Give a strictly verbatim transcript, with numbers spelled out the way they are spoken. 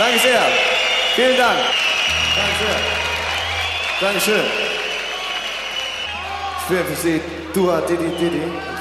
Danke sehr. Vielen Dank. Danke sehr. Dankeschön. Ich spiele für Sie Dua Didi Didi.